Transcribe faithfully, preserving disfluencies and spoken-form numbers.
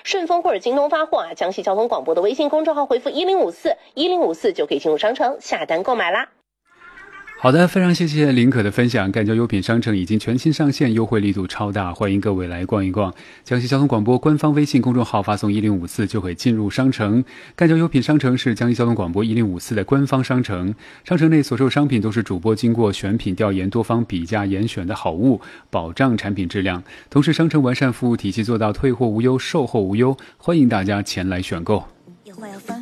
顺丰或者京东发货啊，江西交通广播的微信公众号回复一零五四一零五四就可以进入商城下单购买啦。 好的，非常谢谢林可的分享。赣交优品商城已经全新上线，优惠力度超大，欢迎各位来逛一逛。江西交通广播官方微信公众号发送一零五四就可以进入商城。赣交优品商城是江西交通广播一零五四的官方商城，商城内所售商品都是主播经过选品调研、多方比价严选的好物，保障产品质量。同时，商城完善服务体系，做到退货无忧、售后无忧，欢迎大家前来选购。